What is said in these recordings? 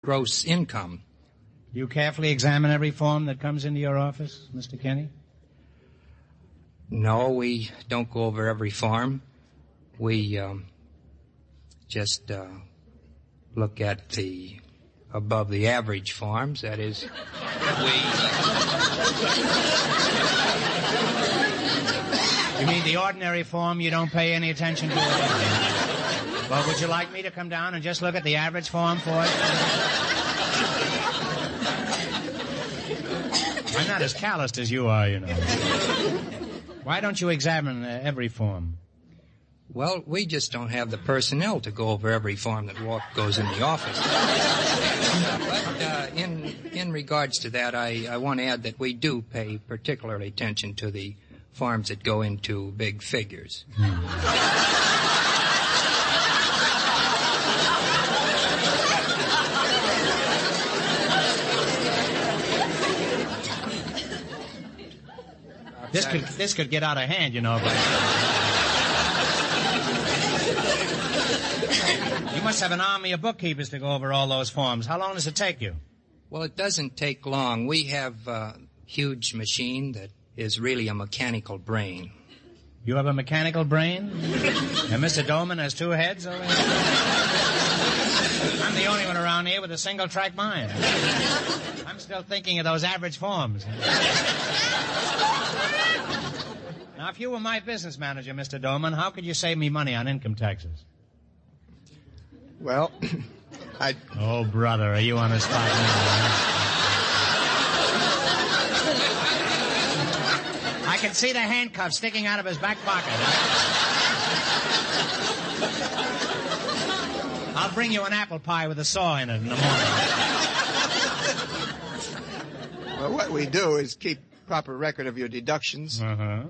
gross income. Do you carefully examine every form that comes into your office, Mr. Kenny? No, we don't go over every form. We just look at the above the average forms. That is, You mean the ordinary form you don't pay any attention to it? Well, would you like me to come down and just look at the average form for you? I'm not as calloused as you are, you know. Why don't you examine every form? Well, we just don't have the personnel to go over every form that goes in the office. But in regards to that, I want to add that we do pay particular attention to the forms that go into big figures. This could get out of hand, you know. But you must have an army of bookkeepers to go over all those forms. How long does it take you? Well, it doesn't take long. We have a huge machine that is really a mechanical brain. You have a mechanical brain? And Mr. Dolman has two heads over here? I'm the only one around here with a single-track mind. I'm still thinking of those average forms. Now, if you were my business manager, Mr. Dolman, how could you save me money on income taxes? Well, Oh, brother, are you on the spot now? I can see the handcuffs sticking out of his back pocket. I'll bring you an apple pie with a saw in it in the morning. Well, what we do is keep proper record of your deductions. Uh-huh.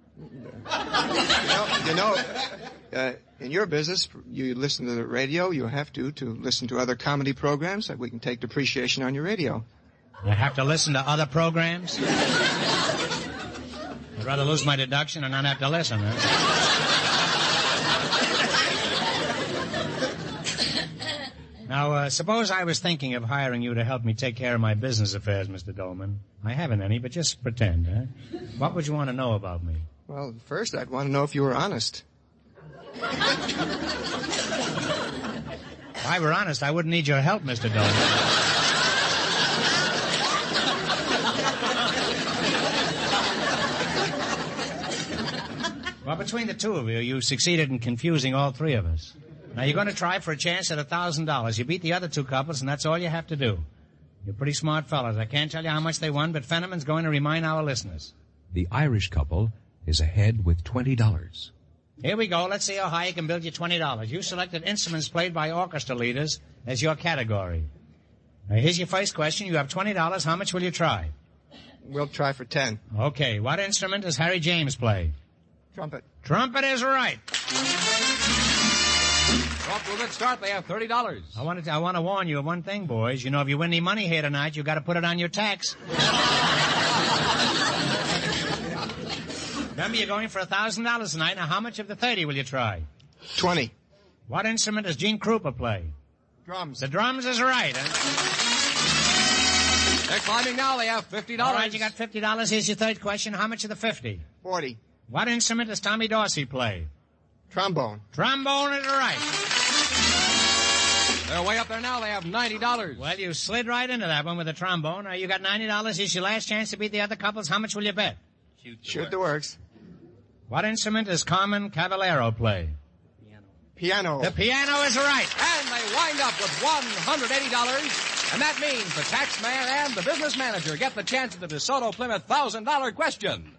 In your business, you listen to the radio, you have to listen to other comedy programs so that we can take depreciation on your radio. I have to listen to other programs? I'd rather lose my deduction and not have to listen, huh? Now, suppose I was thinking of hiring you to help me take care of my business affairs, Mr. Dolman. I haven't any, but just pretend, huh? What would you want to know about me? Well, first I'd want to know if you were honest. If I were honest, I wouldn't need your help, Mr. Dolman. Well, between the two of you, you succeeded in confusing all three of us. Now, you're going to try for a chance at $1,000. You beat the other two couples, and that's all you have to do. You're pretty smart fellas. I can't tell you how much they won, but Fenneman's going to remind our listeners. The Irish couple is ahead with $20. Here we go. Let's see how high I can build you $20. You selected instruments played by orchestra leaders as your category. Now, here's your first question. You have $20. How much will you try? We'll try for 10. Okay. What instrument does Harry James play? Trumpet. Trumpet is right. Off to a good start. They have $30. I want to warn you of one thing, boys. You know, if you win any money here tonight, you got to put it on your tax. Remember, you're going for $1,000 tonight. Now, how much of the 30 will you try? 20. What instrument does Gene Krupa play? Drums. The drums is right. They're climbing now. They have $50. All right, you got $50. Here's your third question. How much of the 50? 40. What instrument does Tommy Dorsey play? Trombone. Trombone is right. They're way up there now. They have $90. Well, you slid right into that one with the trombone. Now, you got $90. Here's your last chance to beat the other couples. How much will you bet? Shoot the works. What instrument does Carmen Cavallero play? Piano. The piano is right. And they wind up with $180. And that means the tax man and the business manager get the chance at the DeSoto Plymouth $1,000 question.